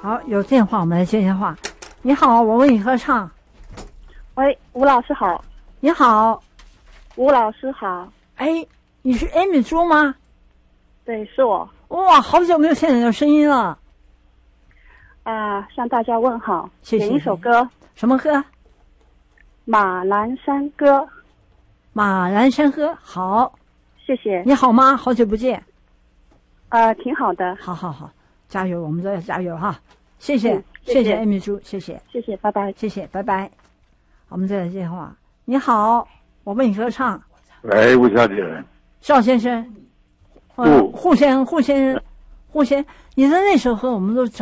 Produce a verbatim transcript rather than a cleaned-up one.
好，有电话，我们来接电话。你好，我为你合唱。 喂，吴老师好。 你好， 吴老师好。 哎，你是 Amy 猪吗？ 对，是我。 哇，好久没有听到你的声音了。 啊，向大家问好。 谢谢。 点一首歌。 什么歌？ 马栏山歌。 马栏山歌，好。 谢谢。 你好吗？好久不见。 呃，挺好的。 好好好，加油，我们都要加油哈。谢谢， 嗯、谢谢谢谢 Amy 猪，谢谢， 谢谢，拜拜， 谢谢，拜拜。我们再来电话。你好，我为你合唱。 喂，吴小姐。 邵先生。呃， 嗯、 胡先胡先胡先，你在那时候和我们都